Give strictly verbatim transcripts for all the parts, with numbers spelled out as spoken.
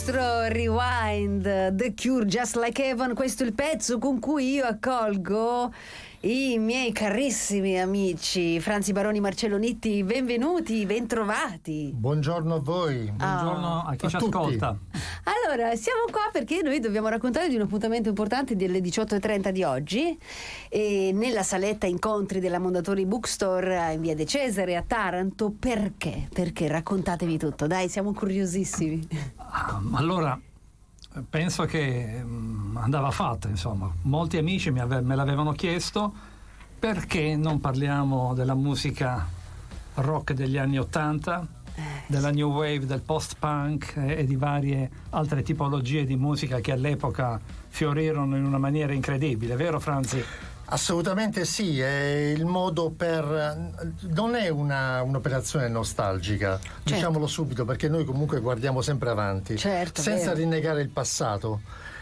nostro Rewind, The Cure, Just Like Heaven. Questo è il pezzo con cui io accolgo i miei carissimi amici Franzi Baroni, Marcello Nitti. Benvenuti, bentrovati. Buongiorno a voi. Buongiorno a chi a ci tutti. ascolta. Allora, siamo qua perché noi dobbiamo raccontare di un appuntamento importante delle diciotto e trenta di oggi, e nella saletta incontri della Mondadori Bookstore in via De Cesare a Taranto. Perché? Perché raccontatevi tutto, dai, siamo curiosissimi. Ah, allora, penso che mh, andava fatta, insomma. Molti amici mi ave- me l'avevano chiesto: perché non parliamo della musica rock degli anni ottanta, della new wave, del post-punk e, e di varie altre tipologie di musica che all'epoca fiorirono in una maniera incredibile, vero Franzi? Assolutamente sì, è il modo per... non è una, un'operazione nostalgica, certo. Diciamolo subito, perché noi comunque guardiamo sempre avanti, certo, senza vero. rinnegare il passato.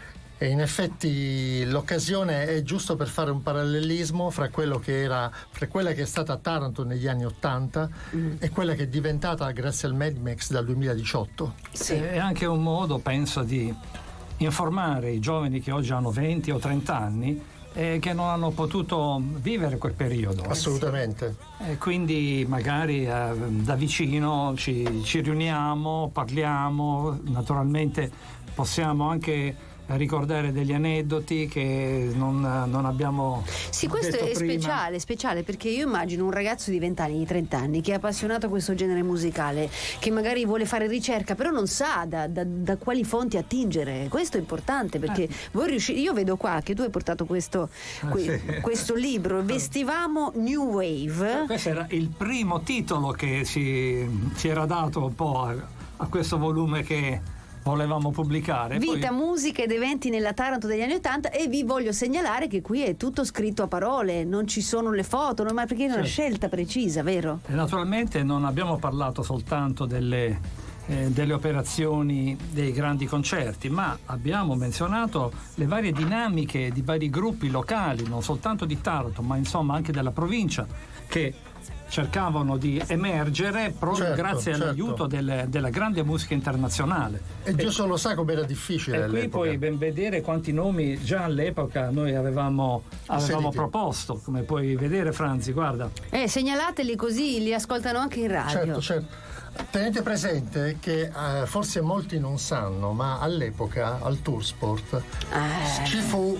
E in effetti l'occasione è giusto per fare un parallelismo fra quello che era, fra quella che è stata Taranto negli anni ottanta mm. e quella che è diventata grazie al Mad Max dal duemiladiciotto. Sì. È anche un modo, penso, di informare i giovani che oggi hanno venti o trenta anni e che non hanno potuto vivere quel periodo. Assolutamente. E quindi magari eh, da vicino ci, ci riuniamo, parliamo, naturalmente possiamo anche ricordare degli aneddoti che non, non abbiamo sì, questo detto è prima. speciale, speciale perché io immagino un ragazzo di venti anni, di trenta anni che è appassionato a questo genere musicale, che magari vuole fare ricerca però non sa da, da, da quali fonti attingere. Questo è importante perché eh. voi riuscite, io vedo qua che tu hai portato questo, que, ah, sì. questo libro, Vestivamo New Wave. Questo era il primo titolo che si, si era dato un po' a, a questo volume che volevamo pubblicare. Vita, Poi... musica ed eventi nella Taranto degli anni ottanta. E vi voglio segnalare che qui è tutto scritto a parole, non ci sono le foto, non, ma perché è una certo. scelta precisa, vero? E naturalmente non abbiamo parlato soltanto delle, eh, delle operazioni dei grandi concerti, ma abbiamo menzionato le varie dinamiche di vari gruppi locali, non soltanto di Taranto, ma insomma anche della provincia, che cercavano di emergere proprio certo, grazie certo. all'aiuto del, della grande musica internazionale. E Dio solo sa com'era difficile e all'epoca. qui puoi ben vedere quanti nomi già all'epoca noi avevamo, avevamo proposto, come puoi vedere Franzi, guarda. Eh, segnalateli così li ascoltano anche in radio. Certo, certo. Tenete presente che eh, forse molti non sanno, ma all'epoca al Toursport eh. ci fu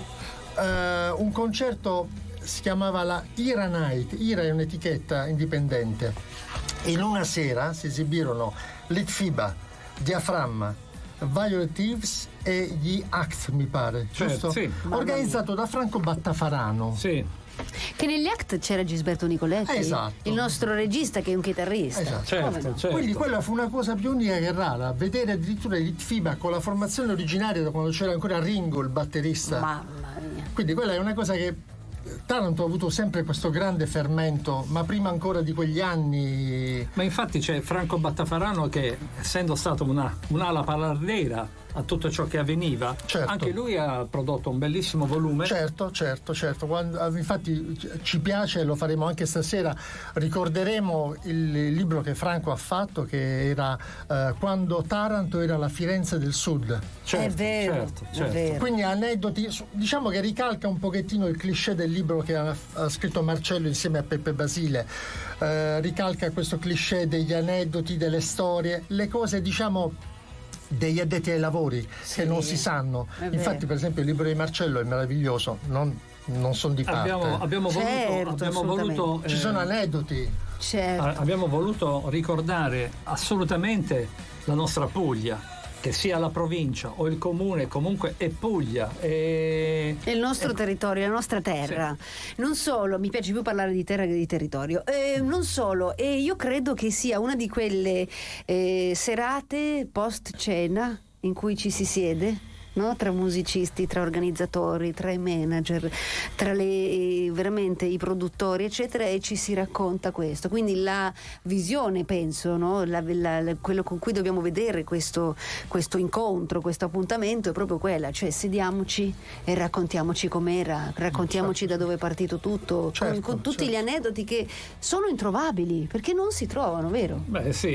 eh, un concerto, si chiamava la Ira Night. Ira è un'etichetta indipendente. In una sera si esibirono Litfiba, Diaframma, Violet Eves e gli Act, mi pare, certo, giusto? Sì. Organizzato da Franco Battafarano. Sì. Che negli Act c'era Gisberto Nicoletti, esatto. il nostro regista che è un chitarrista. Esatto. Certo, no? certo. Quindi quella fu una cosa più unica che rara, vedere addirittura Litfiba con la formazione originaria da quando c'era ancora Ringo, il batterista. Mamma mia. Quindi quella è una cosa che Taranto ha avuto sempre questo grande fermento, ma prima ancora di quegli anni. Ma infatti c'è Franco Battafarano che, essendo stato una, un'ala palardera a tutto ciò che avveniva, certo. anche lui ha prodotto un bellissimo volume. Certo, certo, certo. Quando, infatti ci piace, lo faremo anche stasera, ricorderemo il libro che Franco ha fatto, che era eh, Quando Taranto era la Firenze del Sud. Certo, è vero, certo, certo. è vero. Quindi aneddoti, diciamo che ricalca un pochettino il cliché del libro che ha, ha scritto Marcello insieme a Peppe Basile, eh, ricalca questo cliché degli aneddoti, delle storie, le cose diciamo degli addetti ai lavori, sì, che non si sanno. Infatti per esempio il libro di Marcello è meraviglioso, non, non sono di parte. Abbiamo, abbiamo certo, voluto, abbiamo voluto ci eh, sono aneddoti. Certo. abbiamo voluto ricordare assolutamente la nostra Puglia, che sia la provincia o il comune, comunque è Puglia. E... È il nostro e... territorio, la nostra terra. Sì. Non solo, mi piace più parlare di terra che di territorio. Eh, non solo, e io credo che sia una di quelle eh, serate post cena in cui ci si siede, no? Tra musicisti, tra organizzatori, tra i manager, tra le, veramente i produttori eccetera, e ci si racconta questo. Quindi la visione, penso, no? la, la, la, quello con cui dobbiamo vedere questo, questo incontro, questo appuntamento è proprio quella, cioè sediamoci e raccontiamoci com'era, raccontiamoci certo. da dove è partito tutto, certo, con, con tutti certo. gli aneddoti che sono introvabili perché non si trovano, vero? Beh sì.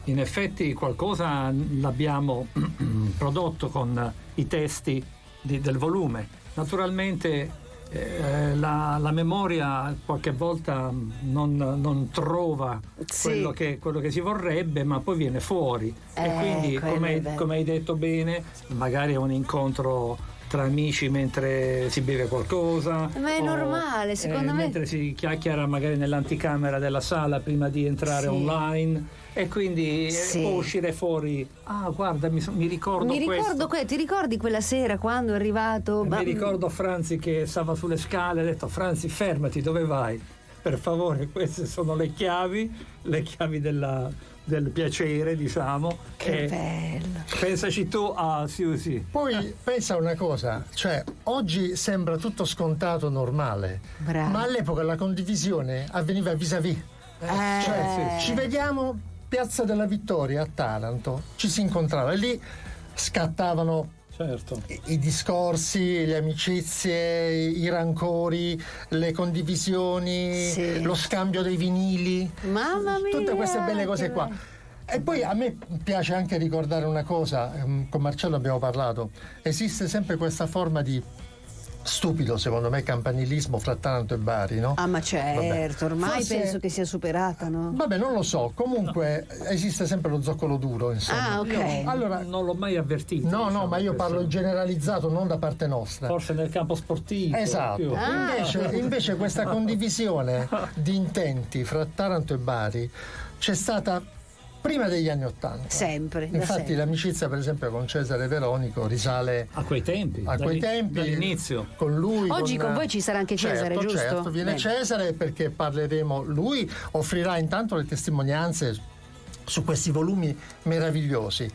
in effetti qualcosa l'abbiamo prodotto con i testi di, del volume. Naturalmente eh, la, la memoria qualche volta non, non trova sì. quello, che, quello che si vorrebbe, ma poi viene fuori. Eh, e quindi, come hai, come hai detto bene, magari è un incontro tra amici mentre si beve qualcosa, ma è o, normale, secondo eh, me, mentre si chiacchiera magari nell'anticamera della sala prima di entrare sì. online, e quindi sì. può uscire fuori, ah guarda mi, mi ricordo mi ricordo questo. que- ti ricordi quella sera quando è arrivato, Mi ricordo Franzi che stava sulle scale, ha detto: Franzi, fermati, dove vai? Per favore, queste sono le chiavi, le chiavi della, del piacere, diciamo. che e bello. Pensaci tu a sì, sì. Poi pensa una cosa, cioè oggi sembra tutto scontato, normale, Bravo. ma all'epoca la condivisione avveniva vis-à-vis. Eh, Cioè, ci vediamo Piazza della Vittoria a Taranto, ci si incontrava e lì scattavano Certo. i, i discorsi, le amicizie, i, i rancori, le condivisioni, Sì. lo scambio dei vinili, Mamma mia, tutte queste belle cose che qua. bello. E poi a me piace anche ricordare una cosa, ehm, con Marcello abbiamo parlato, esiste sempre questa forma di stupido, secondo me, campanilismo fra Taranto e Bari, no? Ah, ma certo, ormai Forse- penso che sia superata, no? Vabbè, non lo so, comunque esiste sempre lo zoccolo duro, insomma. Ah, ok. Allora, Non l'ho mai avvertito. no, no, diciamo, ma io questo. parlo generalizzato, non da parte nostra. Forse nel campo sportivo. Esatto. più. Ah. Invece, invece questa condivisione di intenti fra Taranto e Bari c'è stata prima degli anni Ottanta. Sempre, da Infatti sempre. l'amicizia, per esempio, con Cesare Veronico risale A quei tempi. a quei dall'in- tempi. Dall'inizio. Con lui. Oggi con voi ci sarà anche Cesare, Certo, giusto? certo, viene Bene. Cesare perché parleremo. Lui offrirà intanto le testimonianze su questi volumi meravigliosi.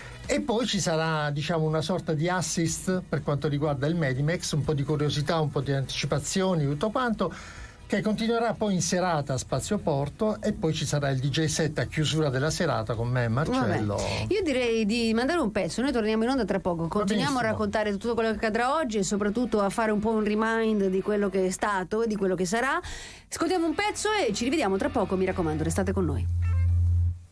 E poi ci sarà, diciamo, una sorta di assist per quanto riguarda il Medimex, un po' di curiosità, un po' di anticipazioni, tutto quanto, che continuerà poi in serata a Spazio Porto, e poi ci sarà il D J set a chiusura della serata con me e Marcello. Vabbè. Io direi di mandare un pezzo, noi torniamo in onda tra poco, continuiamo a benissimo. raccontare tutto quello che accadrà oggi e soprattutto a fare un po' un remind di quello che è stato e di quello che sarà. Ascoltiamo un pezzo e ci rivediamo tra poco, mi raccomando, restate con noi.